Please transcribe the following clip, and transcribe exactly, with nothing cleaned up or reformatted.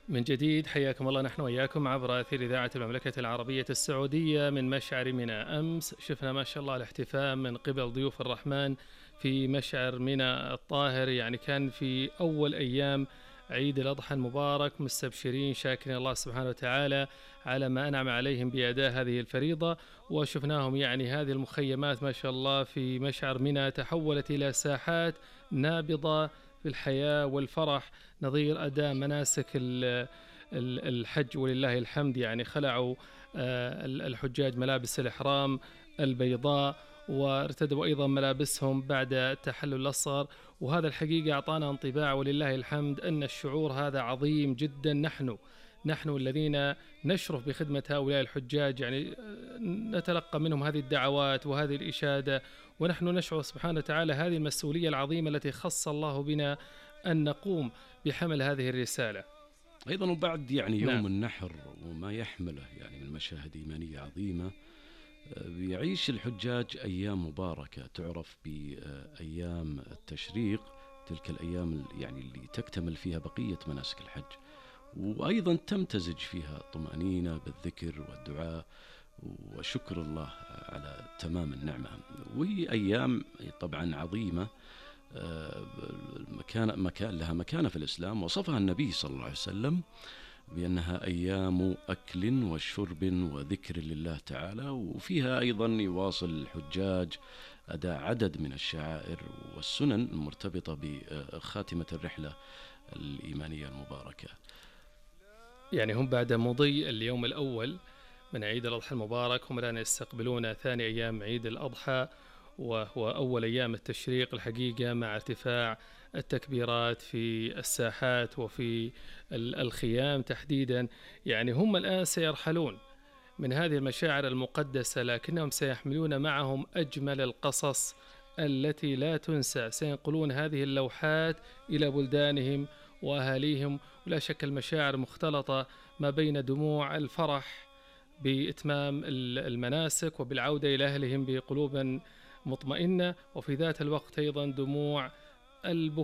من جديد حياكم الله نحن وإياكم عبر أثير إذاعة المملكة العربية السعودية من مشعر منى. أمس شفنا ما شاء الله الاحتفاء من قبل ضيوف الرحمن في مشعر منى الطاهر، يعني كان في أول أيام عيد الأضحى المبارك، مستبشرين شاكرين الله سبحانه وتعالى على ما أنعم عليهم بأداء هذه الفريضة. وشفناهم يعني هذه المخيمات ما شاء الله في مشعر منى تحولت إلى ساحات نابضة في الحياة والفرح، نظير أداء مناسك الحج ولله الحمد. يعني خلعوا الحجاج ملابس الإحرام البيضاء وارتدوا أيضا ملابسهم بعد التحلل الأصغر، وهذا الحقيقة أعطانا انطباع ولله الحمد أن الشعور هذا عظيم جدا. نحن نحن الذين نشرف بخدمة هؤلاء الحجاج يعني نتلقى منهم هذه الدعوات وهذه الإشادة، ونحن نشعر سبحانه وتعالى هذه المسؤولية العظيمة التي خص الله بنا أن نقوم بحمل هذه الرسالة. أيضا وبعد يعني يوم نعم. النحر وما يحمله يعني من مشاهد إيمانية عظيمة، يعيش الحجاج أيام مباركة تعرف بأيام التشريق، تلك الأيام يعني اللي تكتمل فيها بقية مناسك الحج، وأيضا تمتزج فيها الطمأنينة بالذكر والدعاء وشكر الله على تمام النعمة. وهي أيام طبعا عظيمة، مكان مكان لها مكانة في الإسلام، وصفها النبي صلى الله عليه وسلم بأنها أيام أكل وشرب وذكر لله تعالى، وفيها أيضا يواصل الحجاج أداء عدد من الشعائر والسنن المرتبطة بخاتمة الرحلة الإيمانية المباركة. يعني هم بعد مضي اليوم الأول من عيد الأضحى المبارك هم الآن يستقبلون ثاني أيام عيد الأضحى، وهو أول أيام التشريق الحقيقة، مع ارتفاع التكبيرات في الساحات وفي الخيام تحديدا. يعني هم الآن سيرحلون من هذه المشاعر المقدسة، لكنهم سيحملون معهم أجمل القصص التي لا تنسى، سينقلون هذه اللوحات إلى بلدانهم وأهاليهم، ولا شك المشاعر مختلطة ما بين دموع الفرح بإتمام المناسك وبالعودة إلى أهلهم بقلوب مطمئنة، وفي ذات الوقت أيضا دموع البكاء